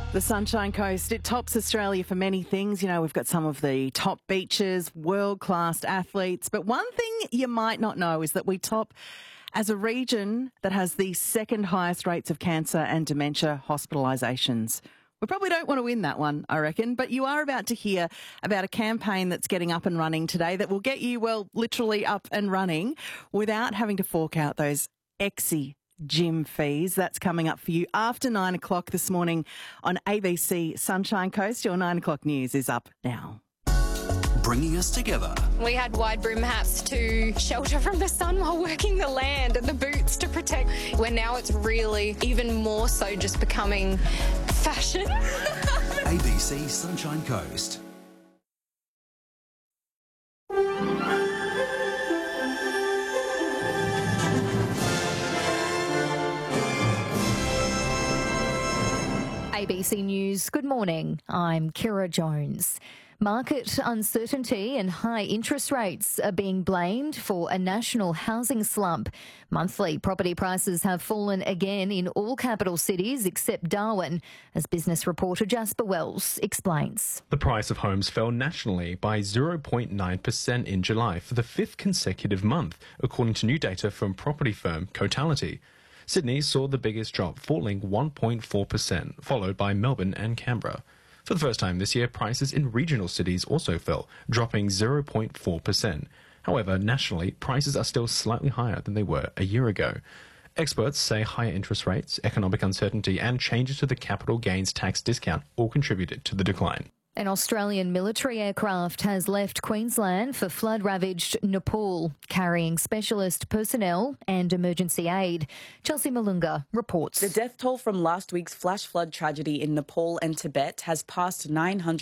The Sunshine Coast, it tops Australia for many things. You know, we've got some of the top beaches, world-class athletes. But one thing you might not know is that we top as a region that has the second highest rates of cancer and dementia hospitalisations. We probably don't want to win that one, I reckon, but you are about to hear about a campaign that's getting up and running today that will get you, well, literally up and running without having to fork out those gym fees. That's coming up for you after 9 o'clock this morning on ABC Sunshine Coast. Your 9 o'clock news is up now. Bringing us together. We had wide brim hats to shelter from the sun while working the land and the boots to protect. Where now it's really even more so just becoming fashion. ABC Sunshine Coast. ABC News, good morning. I'm Kira Jones. Market uncertainty and high interest rates are being blamed for a national housing slump. Monthly property prices have fallen again in all capital cities except Darwin, as business reporter Jasper Wells explains. The price of homes fell nationally by 0.9% in July for the fifth consecutive month, according to new data from property firm Cotality. Sydney saw the biggest drop, falling 1.4%, followed by Melbourne and Canberra. For the first time this year, prices in regional cities also fell, dropping 0.4%. However, nationally, prices are still slightly higher than they were a year ago. Experts say higher interest rates, economic uncertainty and changes to the capital gains tax discount all contributed to the decline. An Australian military aircraft has left Queensland for flood-ravaged Nepal, carrying specialist personnel and emergency aid. Chelsea Malunga reports. The death toll from last week's flash flood tragedy in Nepal and Tibet has passed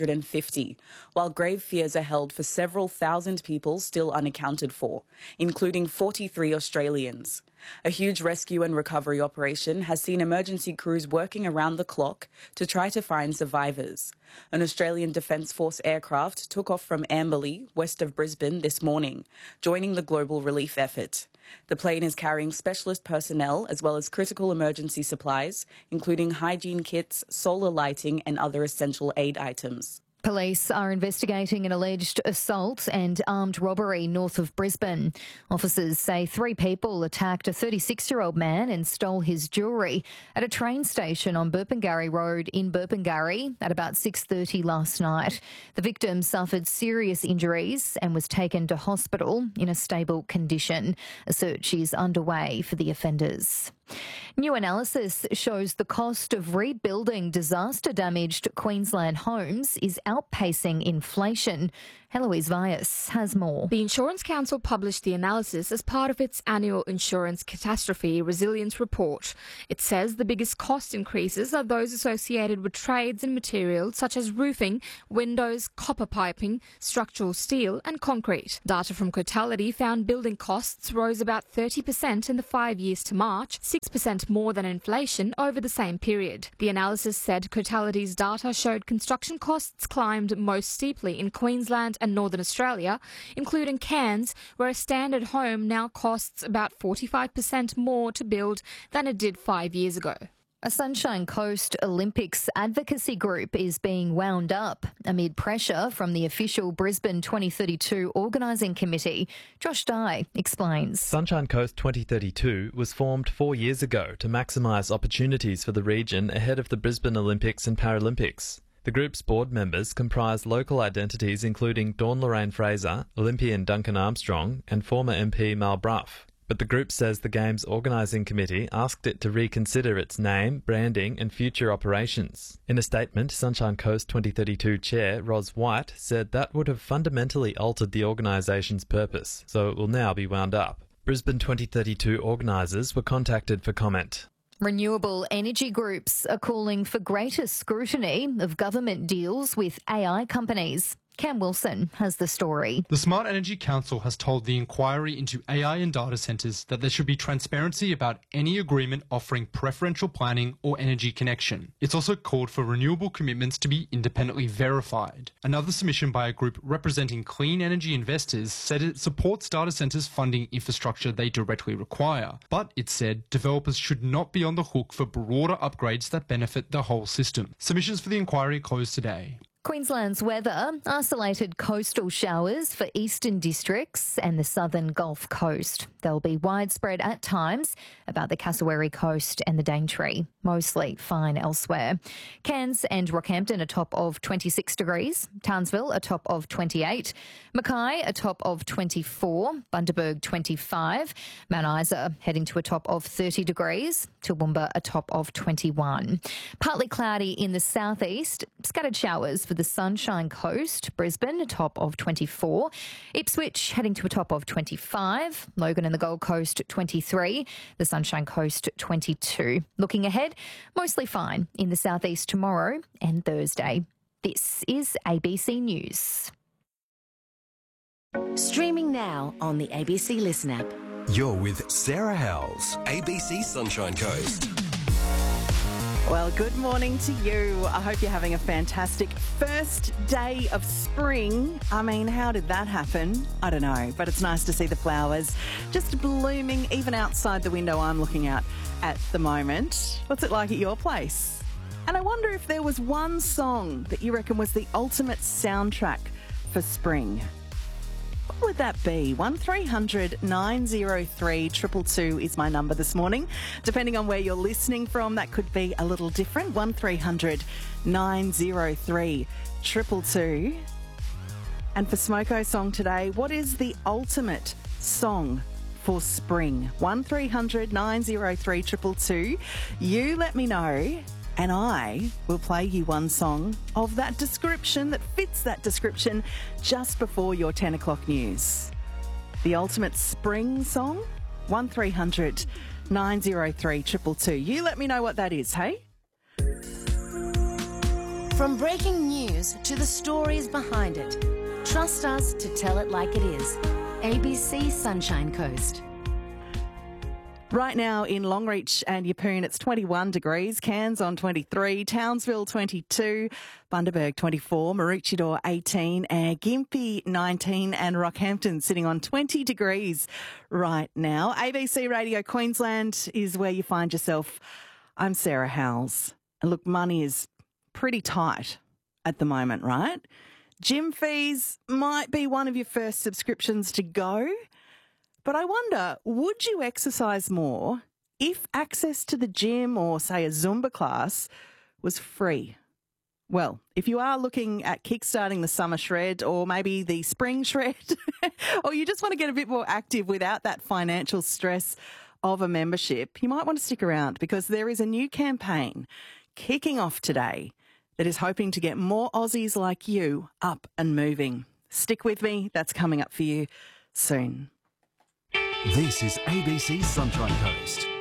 950, while grave fears are held for several thousand people still unaccounted for, including 43 Australians. A huge rescue and recovery operation has seen emergency crews working around the clock to try to find survivors. An Australian Defence Force aircraft took off from Amberley, west of Brisbane, this morning, joining the global relief effort. The plane is carrying specialist personnel as well as critical emergency supplies, including hygiene kits, solar lighting and other essential aid items. Police are investigating an alleged assault and armed robbery north of Brisbane. Officers say 3 people attacked a 36-year-old man and stole his jewellery at a train station on Burpengary Road in Burpengary at about 6:30 last night. The victim suffered serious injuries and was taken to hospital in a stable condition. A search is underway for the offenders. New analysis shows the cost of rebuilding disaster-damaged Queensland homes is outpacing inflation. Heloise Vyas has more. The Insurance Council published the analysis as part of its annual Insurance Catastrophe Resilience Report. It says the biggest cost increases are those associated with trades and materials such as roofing, windows, copper piping, structural steel and concrete. Data from Cotality found building costs rose about 30% in the 5 years to March, 6% more than inflation over the same period. The analysis said Cotality's data showed construction costs climbed most steeply in Queensland and Northern Australia, including Cairns, where a standard home now costs about 45% more to build than it did 5 years ago. A Sunshine Coast Olympics advocacy group is being wound up amid pressure from the official Brisbane 2032 organising committee. Josh Dye explains. Sunshine Coast 2032 was formed 4 years ago to maximise opportunities for the region ahead of the Brisbane Olympics and Paralympics. The group's board members comprise local identities including Dawn Lorraine Fraser, Olympian Duncan Armstrong and former MP Mal Brough. But the group says the Games Organising Committee asked it to reconsider its name, branding and future operations. In a statement, Sunshine Coast 2032 Chair Ros White said that would have fundamentally altered the organisation's purpose, so it will now be wound up. Brisbane 2032 organisers were contacted for comment. Renewable energy groups are calling for greater scrutiny of government deals with AI companies. Cam Wilson has the story. The Smart Energy Council has told the inquiry into AI and data centres that there should be transparency about any agreement offering preferential planning or energy connection. It's also called for renewable commitments to be independently verified. Another submission by a group representing clean energy investors said it supports data centres funding infrastructure they directly require, but it said developers should not be on the hook for broader upgrades that benefit the whole system. Submissions for the inquiry closed today. Queensland's weather, isolated coastal showers for eastern districts and the southern Gulf Coast. They'll be widespread at times about the Cassowary Coast and the Daintree. Mostly fine elsewhere. Cairns and Rockhampton a top of 26 degrees. Townsville a top of 28. Mackay a top of 24. Bundaberg 25. Mount Isa heading to a top of 30 degrees. Toowoomba a top of 21. Partly cloudy in the southeast. Scattered showers for the Sunshine Coast. Brisbane a top of 24. Ipswich heading to a top of 25. Logan and the Gold Coast 23. The Sunshine Coast 22. Looking ahead, mostly fine in the southeast tomorrow and Thursday. This is ABC News. Streaming now on the ABC Listen app. You're with Sarah Howells, ABC Sunshine Coast. Well, good morning to you. I hope you're having a fantastic first day of spring. I mean, how did that happen? I don't know, but it's nice to see the flowers just blooming even outside the window I'm looking out at the moment. What's it like at your place? And I wonder if there was one song that you reckon was the ultimate soundtrack for spring. What would that be? 1300 903 222 is my number this morning. Depending on where you're listening from, that could be a little different. 1300 903 222. And for Smoko song today, what is the ultimate song for spring? 1300 903 222. You let me know, and I will play you one song of that description that fits that description just before your 10 o'clock news. The ultimate spring song, 1300 903 222. You let me know what that is, hey? From breaking news to the stories behind it, trust us to tell it like it is. ABC Sunshine Coast. Right now in Longreach and Yeppoon, it's 21 degrees. Cairns on 23, Townsville 22, Bundaberg 24, Maroochydore 18, and Gympie 19, and Rockhampton sitting on 20 degrees right now. ABC Radio Queensland is where you find yourself. I'm Sarah Howells. And look, money is pretty tight at the moment, right? Gym fees might be one of your first subscriptions to go. But I wonder, would you exercise more if access to the gym or, say, a Zumba class was free? Well, if you are looking at kickstarting the summer shred or maybe the spring shred, or you just want to get a bit more active without that financial stress of a membership, you might want to stick around because there is a new campaign kicking off today that is hoping to get more Aussies like you up and moving. Stick with me. That's coming up for you soon. This is ABC Sunshine Coast.